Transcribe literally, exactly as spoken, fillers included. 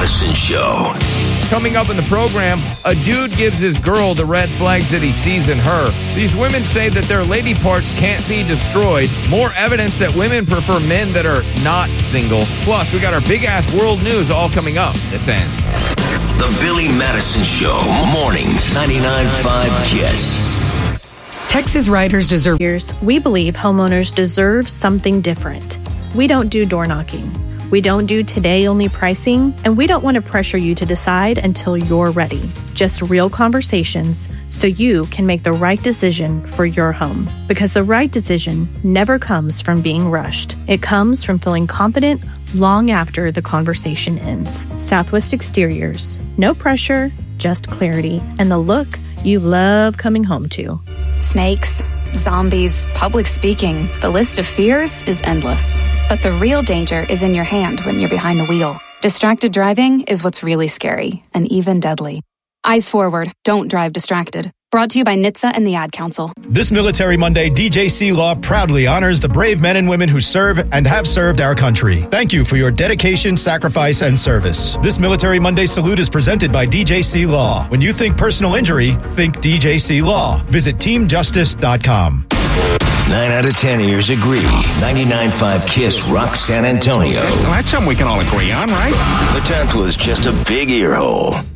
Madison Show. Coming up in the program, a dude gives his girl the red flags that he sees in her. These women say that their lady parts can't be destroyed. More evidence that women prefer men that are not single. Plus, we got our big-ass world news all coming up this end. The Billy Madison Show. Mornings, ninety-nine point five KISS. Texas riders deserve... We believe homeowners deserve something different. We don't do door knocking. We don't do today-only pricing, and we don't want to pressure you to decide until you're ready. Just real conversations so you can make the right decision for your home. Because the right decision never comes from being rushed. It comes from feeling confident long after the conversation ends. Southwest Exteriors. No pressure, just clarity, and the look you love coming home to. Snakes, zombies, public speaking. The list of fears is endless. But the real danger is in your hand when you're behind the wheel. Distracted driving is what's really scary and even deadly. Eyes forward. Don't drive distracted. Brought to you by N H T S A and the Ad Council. This Military Monday, D J C Law proudly honors the brave men and women who serve and have served our country. Thank you for your dedication, sacrifice, and service. This Military Monday salute is presented by D J C Law. When you think personal injury, think D J C Law. Visit team justice dot com. Nine out of ten ears agree. ninety-nine point five KISS rock San Antonio. Well, that's something we can all agree on, right? The tenth was just a big ear hole.